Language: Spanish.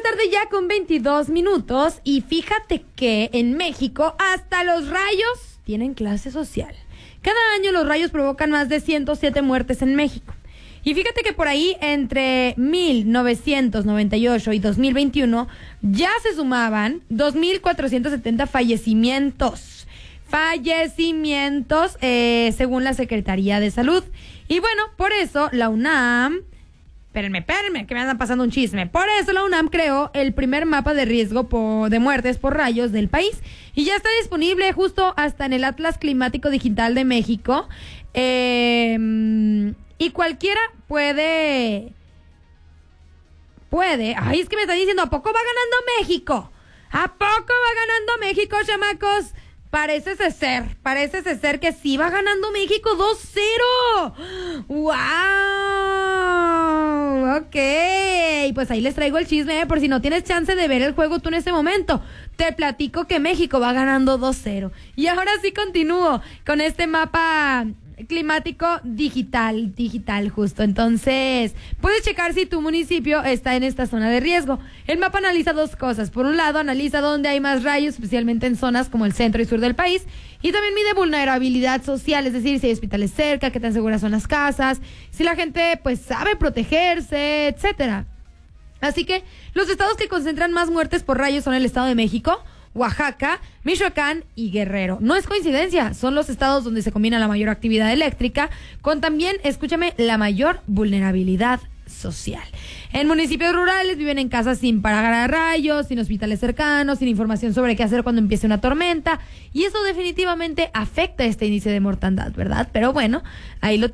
tarde ya con 22 minutos y fíjate que en México hasta los rayos tienen clase social. Cada año los rayos provocan más de 107 muertes en México. Y fíjate que por ahí entre 1998 y 2021 ya se sumaban 2.470 fallecimientos. Según la Secretaría de Salud. Y bueno, por eso la UNAM... Espérenme, que me andan pasando un chisme. Por eso la UNAM creó el primer mapa de riesgo de muertes por rayos del país. Y ya está disponible justo hasta en el Atlas Climático Digital de México. Y cualquiera puede... Ay, es que me está diciendo, ¿a poco va ganando México? ¿A poco va ganando México, chamacos? Parece ser que sí va ganando México 2-0. ¡Wow! Ok, pues ahí les traigo el chisme, por si no tienes chance de ver el juego tú en este momento. Te platico que México va ganando 2-0. Y ahora sí continúo con este mapa climático digital justo. Entonces, puedes checar si tu municipio está en esta zona de riesgo. El mapa analiza dos cosas. Por un lado, analiza dónde hay más rayos, especialmente en zonas como el centro y sur del país. Y también mide vulnerabilidad social, es decir, si hay hospitales cerca, qué tan seguras son las casas, si la gente pues sabe protegerse, etcétera. Así que los estados que concentran más muertes por rayos son el Estado de México, Oaxaca, Michoacán y Guerrero. No es coincidencia, son los estados donde se combina la mayor actividad eléctrica con también, escúchame, la mayor vulnerabilidad social. En municipios rurales viven en casas sin paragar a rayos, sin hospitales cercanos, sin información sobre qué hacer cuando empiece una tormenta, y eso definitivamente afecta este índice de mortandad, ¿verdad? Pero bueno, ahí lo